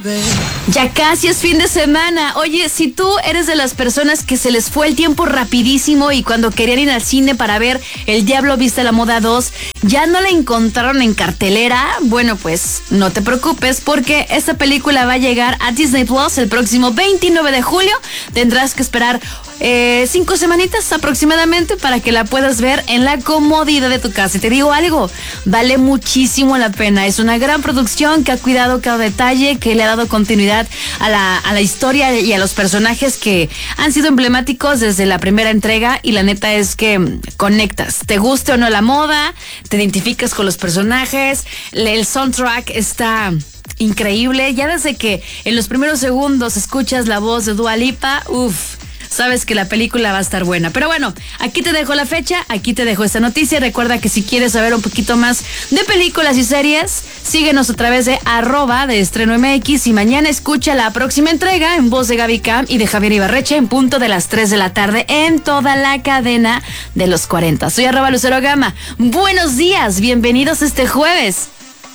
Ya casi es fin de semana. Oye, si tú eres de las personas que se les fue el tiempo rapidísimo y cuando querían ir al cine para ver El Diablo Viste a la Moda 2, ya no la encontraron en cartelera, bueno, pues no te preocupes porque esta película va a llegar a Disney Plus el próximo 29 de julio. Tendrás que esperar 5 semanitas aproximadamente para que la puedas ver en la comodidad de tu casa. Y te digo algo, vale muchísimo la pena. Es una gran producción que ha cuidado cada detalle, que le ha dado continuidad a la historia y a los personajes que han sido emblemáticos desde la primera entrega, y la neta es que conectas, te guste o no la moda, te identificas con los personajes. El soundtrack está increíble, ya desde que en los primeros segundos escuchas la voz de Dua Lipa, sabes que la película va a estar buena. Pero bueno, aquí te dejo la fecha, aquí te dejo esta noticia. Recuerda que si quieres saber un poquito más de películas y series, síguenos a través de @deestrenomx, y mañana escucha la próxima entrega en voz de Gaby Cam y de Javier Ibarreche en punto de las 3 de la tarde en toda la cadena de los 40. Soy @LuceroGama. Buenos días, bienvenidos este jueves.